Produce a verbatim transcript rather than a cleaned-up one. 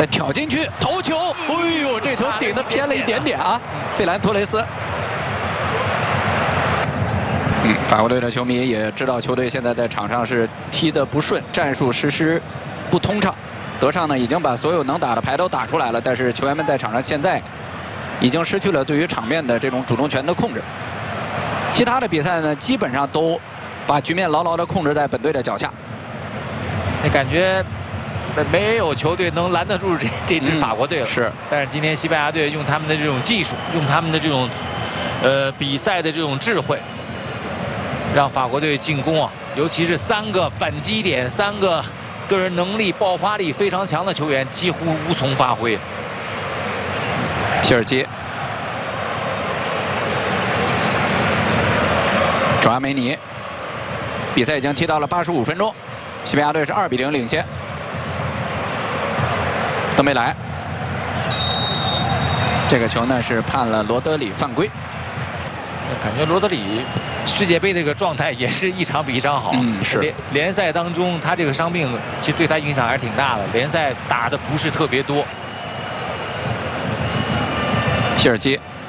再挑进去，头球，哎呦，这球顶的偏了一点点啊！费兰托雷斯。嗯，法国队的球迷也知道球队现在在场上是踢得不顺，战术实施不通畅。德尚呢已经把所有能打的牌都打出来了，但是球员们在场上现在已经失去了对于场面的这种主动权的控制。其他的比赛呢，基本上都把局面牢牢地控制在本队的脚下。 那感觉没有球队能拦得住这这支法国队了。 嗯、是， 但是今天西班牙队用他们的这种技术，用他们的这种呃比赛的这种智慧，让法国队进攻啊，尤其是三个反击点，三个个人能力、爆发力非常强的球员几乎无从发挥。 谢尔基。 卓阿梅尼，比赛已经踢到了八十五分钟，西班牙队是二比零领先。登贝莱，这个球呢是判了罗德里犯规。 感觉罗德里世界杯这个状态也是一场比一场好。 嗯，是。 联联赛当中，他这个伤病其实对他影响还是挺大的，联赛打的不是特别多。 谢尔基。